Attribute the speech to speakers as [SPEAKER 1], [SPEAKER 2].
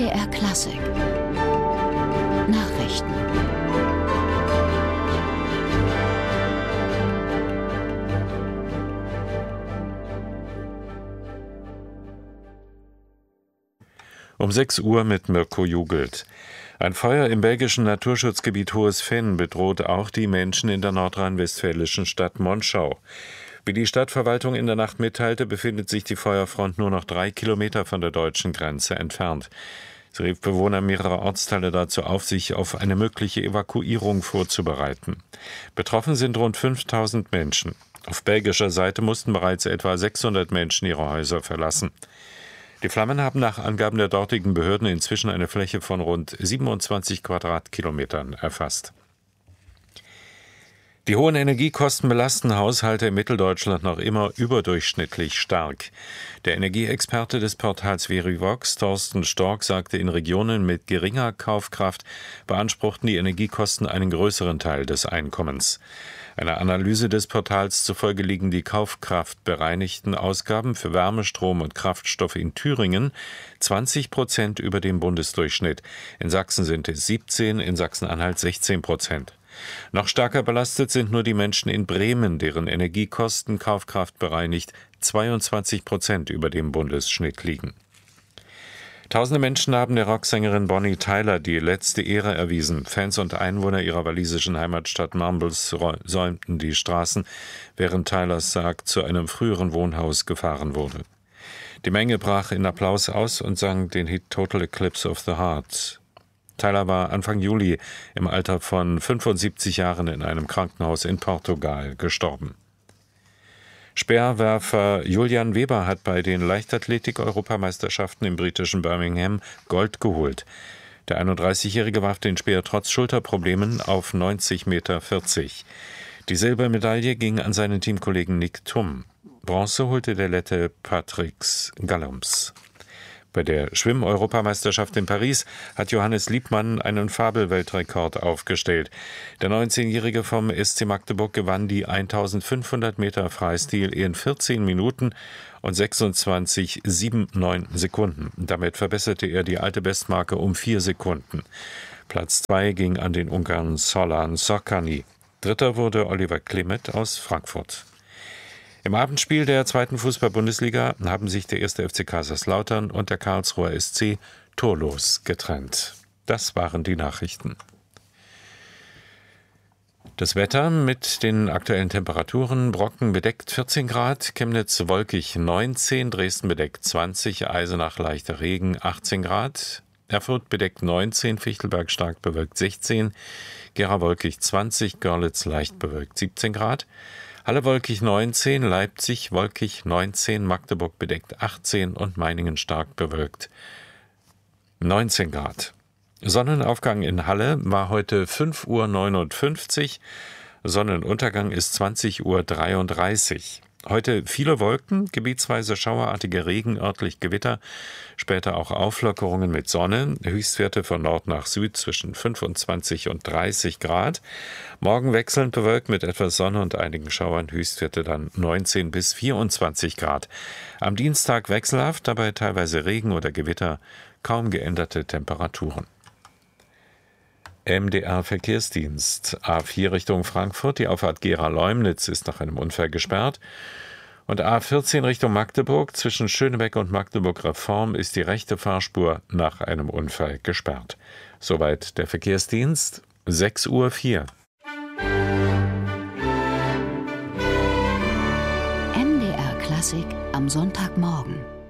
[SPEAKER 1] MDR Klassik Nachrichten.
[SPEAKER 2] Um 6 Uhr mit Mirko Jugelt. Ein Feuer im belgischen Naturschutzgebiet Hohes Venn bedroht auch die Menschen in der nordrhein-westfälischen Stadt Monschau. Wie die Stadtverwaltung in der Nacht mitteilte, befindet sich die Feuerfront nur noch 3 Kilometer von der deutschen Grenze entfernt. Sie rief Bewohner mehrerer Ortsteile dazu auf, sich auf eine mögliche Evakuierung vorzubereiten. Betroffen sind rund 5000 Menschen. Auf belgischer Seite mussten bereits etwa 600 Menschen ihre Häuser verlassen. Die Flammen haben nach Angaben der dortigen Behörden inzwischen eine Fläche von rund 27 Quadratkilometern erfasst. Die hohen Energiekosten belasten Haushalte in Mitteldeutschland noch immer überdurchschnittlich stark. Der Energieexperte des Portals Verivox, Thorsten Stork, sagte, in Regionen mit geringer Kaufkraft beanspruchten die Energiekosten einen größeren Teil des Einkommens. Einer Analyse des Portals zufolge liegen die kaufkraftbereinigten Ausgaben für Wärme, Strom und Kraftstoff in Thüringen 20% über dem Bundesdurchschnitt. In Sachsen sind es 17%, in Sachsen-Anhalt 16%. Noch stärker belastet sind nur die Menschen in Bremen, deren Energiekosten kaufkraftbereinigt 22% über dem Bundesschnitt liegen. Tausende Menschen haben der Rocksängerin Bonnie Tyler die letzte Ehre erwiesen. Fans und Einwohner ihrer walisischen Heimatstadt Mumbles säumten die Straßen, während Tylers Sarg zu einem früheren Wohnhaus gefahren wurde. Die Menge brach in Applaus aus und sang den Hit Total Eclipse of the Heart. Tyler war Anfang Juli im Alter von 75 Jahren in einem Krankenhaus in Portugal gestorben. Speerwerfer Julian Weber hat bei den Leichtathletik-Europameisterschaften im britischen Birmingham Gold geholt. Der 31-Jährige warf den Speer trotz Schulterproblemen auf 90,40 Meter. Die Silbermedaille ging an seinen Teamkollegen Nick Thum. Bronze holte der Lette Patriks Galloms. Bei der Schwimm-Europameisterschaft in Paris hat Johannes Liebmann einen Fabelweltrekord aufgestellt. Der 19-Jährige vom SC Magdeburg gewann die 1500 Meter Freistil in 14 Minuten und 26,79 Sekunden. Damit verbesserte er die alte Bestmarke um 4 Sekunden. Platz 2 ging an den Ungarn Solan Szokany. Dritter wurde Oliver Klimet aus Frankfurt. Im Abendspiel der 2. Fußball-Bundesliga haben sich der 1. FC Kaiserslautern und der Karlsruher SC torlos getrennt. Das waren die Nachrichten. Das Wetter mit den aktuellen Temperaturen: Brocken bedeckt 14 Grad, Chemnitz wolkig 19, Dresden bedeckt 20, Eisenach leichter Regen 18 Grad, Erfurt bedeckt 19, Fichtelberg stark bewölkt 16, Gera wolkig 20, Görlitz leicht bewölkt 17 Grad, Halle wolkig 19, Leipzig wolkig 19, Magdeburg bedeckt 18 und Meiningen stark bewölkt 19 Grad. Sonnenaufgang in Halle war heute 5:59 Uhr, Sonnenuntergang ist 20:33 Uhr. Heute viele Wolken, gebietsweise schauerartige Regen, örtlich Gewitter, später auch Auflockerungen mit Sonne, Höchstwerte von Nord nach Süd zwischen 25 und 30 Grad. Morgen wechselnd bewölkt mit etwas Sonne und einigen Schauern, Höchstwerte dann 19 bis 24 Grad. Am Dienstag wechselhaft, dabei teilweise Regen oder Gewitter, kaum geänderte Temperaturen. MDR Verkehrsdienst. A4 Richtung Frankfurt, die Auffahrt Gera-Leumnitz ist nach einem Unfall gesperrt. Und A14 Richtung Magdeburg, zwischen Schönebeck und Magdeburg-Reform ist die rechte Fahrspur nach einem Unfall gesperrt. Soweit der Verkehrsdienst, 6:04 Uhr.
[SPEAKER 1] MDR Klassik am Sonntagmorgen.